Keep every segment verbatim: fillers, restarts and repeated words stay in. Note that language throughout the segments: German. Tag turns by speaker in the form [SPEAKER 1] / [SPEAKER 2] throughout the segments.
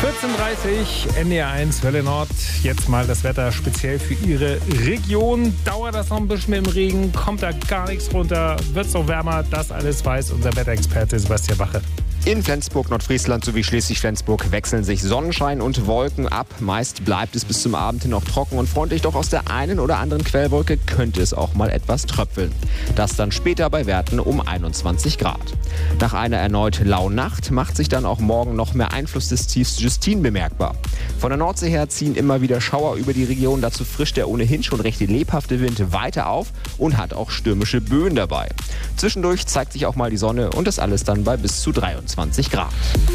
[SPEAKER 1] vierzehn Uhr dreißig, N D R eins, Welle Nord. Jetzt mal das Wetter speziell für Ihre Region. Dauert das noch ein bisschen mit dem Regen? Kommt da gar nichts runter? Wird es noch wärmer? Das alles weiß unser Wetterexperte Sebastian Wache.
[SPEAKER 2] In Flensburg, Nordfriesland sowie Schleswig-Flensburg wechseln sich Sonnenschein und Wolken ab. Meist bleibt es bis zum Abend hin noch trocken und freundlich, doch aus der einen oder anderen Quellwolke könnte es auch mal etwas tröpfeln. Das dann später bei Werten um einundzwanzig Grad. Nach einer erneut lauen Nacht macht sich dann auch morgen noch mehr Einfluss des Tiefs Justine bemerkbar. Von der Nordsee her ziehen immer wieder Schauer über die Region, dazu frischt der ohnehin schon recht lebhafte Wind weiter auf und hat auch stürmische Böen dabei. Zwischendurch zeigt sich auch mal die Sonne und das alles dann bei bis zu dreiundzwanzig Grad.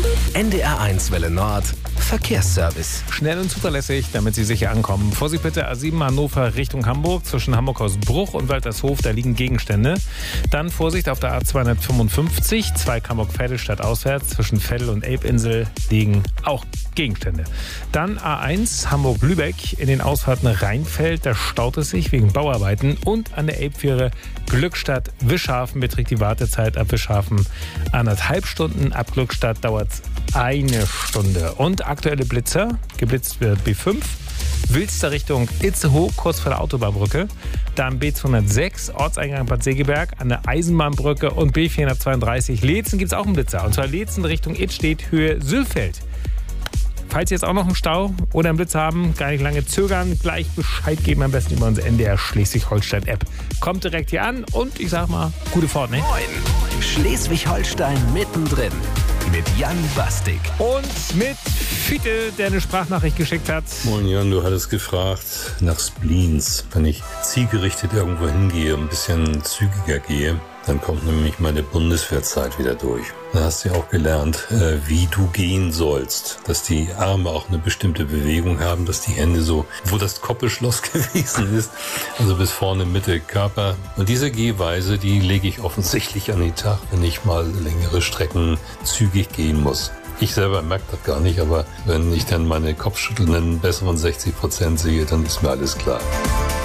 [SPEAKER 3] N D R eins Welle Nord Verkehrsservice.
[SPEAKER 1] Schnell und zuverlässig, damit Sie sicher ankommen. Vorsicht bitte A sieben Hannover Richtung Hamburg. Zwischen Hamburg-Hausbruch und Waltershof, da liegen Gegenstände. Dann Vorsicht auf der A zweihundertfünfundfünfzig, Zweig Hamburg-Vettel auswärts. Zwischen Vettel und Elbinsel liegen auch Gegenstände. Dann A eins Hamburg-Lübeck in den Ausfahrten Rheinfeld. Da staut es sich wegen Bauarbeiten. Und an der Elbfähre Glückstadt-Wischhafen beträgt die Wartezeit ab Wischhafen anderthalb Stunden. Ab Glückstadt dauert es eine Stunde. Und aktuelle Blitzer. Geblitzt wird B fünf. Wilster Richtung Itzehoe, kurz vor der Autobahnbrücke. Dann B zweihundertsechs, Ortseingang Bad Segeberg, an der Eisenbahnbrücke. Und B vierhundertzweiunddreißig, Leetzen gibt es auch einen Blitzer. Und zwar Leetzen Richtung Idstedt, Höhe Sülfeld. Falls Sie jetzt auch noch einen Stau oder einen Blitz haben, gar nicht lange zögern, gleich Bescheid geben, am besten über unsere N D R Schleswig-Holstein-App. Kommt direkt hier an und ich sag mal, gute Fahrt, ne?
[SPEAKER 3] Moin. Schleswig-Holstein mittendrin mit Jan Bastik.
[SPEAKER 1] Und mit Fiete, der eine Sprachnachricht geschickt hat.
[SPEAKER 4] Moin Jan, du hattest gefragt nach Spleens. Wenn ich zielgerichtet irgendwo hingehe, ein bisschen zügiger gehe, dann kommt nämlich meine Bundeswehrzeit wieder durch. Da hast du ja auch gelernt, wie du gehen sollst. Dass die Arme auch eine bestimmte Bewegung haben, dass die Hände so, wo das Koppelschloss gewesen ist, also bis vorne Mitte Körper. Und diese Gehweise, die lege ich offensichtlich an den Tag, wenn ich mal längere Strecken zügig gehen muss. Ich selber merke das gar nicht, aber wenn ich dann meine kopfschüttelnden besseren sechzig Prozent sehe, dann ist mir alles klar.